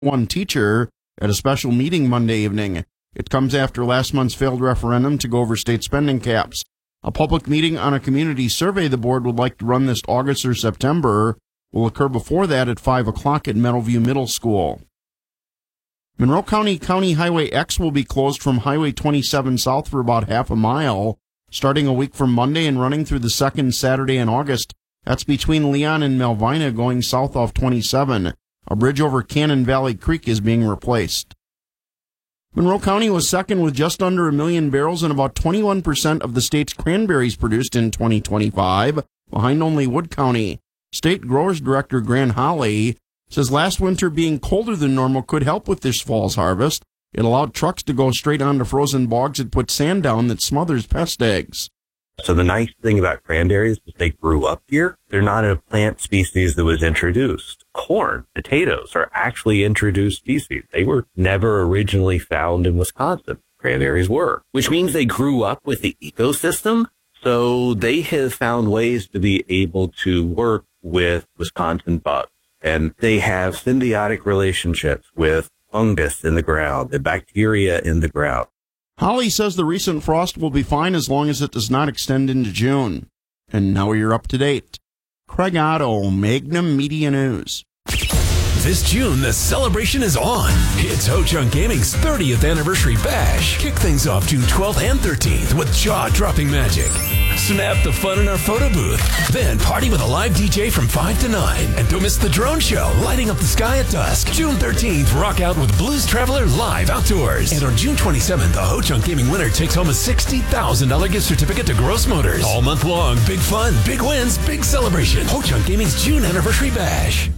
one teacher at a special meeting Monday evening. It comes after last month's failed referendum to go over state spending caps. A public meeting on a community survey the board would like to run this August or September will occur before that at 5 o'clock at Meadowview Middle School. Monroe County County Highway X will be closed from Highway 27 south for about half a mile, starting a week from Monday and running through the second Saturday in August. That's between Leon and Malvina going south off 27. A bridge over Cannon Valley Creek is being replaced. Monroe County was second with just under 1 million barrels and about 21% of the state's cranberries produced in 2025, behind only Wood County. State Growers Director Gran Holly says last winter being colder than normal could help with this fall's harvest. It allowed trucks to go straight onto frozen bogs and put sand down that smothers pest eggs. So the nice thing about cranberries is they grew up here. They're not a plant species that was introduced. Corn, potatoes are actually introduced species. They were never originally found in Wisconsin. Cranberries were, which means they grew up with the ecosystem. So they have found ways to be able to work with Wisconsin bugs. And they have symbiotic relationships with fungus in the ground, the bacteria in the ground. Holly says the recent frost will be fine as long as it does not extend into June. And now you're up to date. Craig Otto, Magnum Media News. This June, the celebration is on. It's Ho-Chunk Gaming's 30th anniversary bash. Kick things off June 12th and 13th with jaw-dropping magic. Snap the fun in our photo booth. Then party with a live DJ from 5 to 9. And don't miss the drone show, lighting up the sky at dusk. June 13th, rock out with Blues Traveler live outdoors. And on June 27th, the Ho-Chunk Gaming winner takes home a $60,000 gift certificate to Gross Motors. All month long, big fun, big wins, big celebration. Ho-Chunk Gaming's June anniversary bash.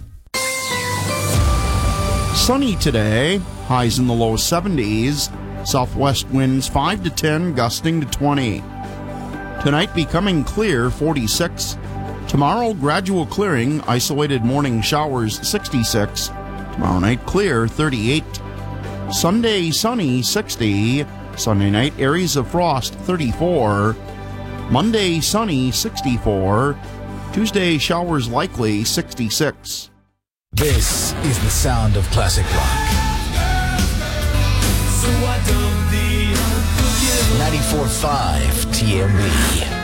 Sunny today, highs in the low 70s, southwest winds 5 to 10, gusting to 20. Tonight becoming clear, 46. Tomorrow, gradual clearing, isolated morning showers, 66. Tomorrow night, clear, 38. Sunday, sunny, 60. Sunday night, areas of frost, 34. Monday, sunny, 64. Tuesday, showers likely, 66. This is the sound of classic rock. 94.5 TMB.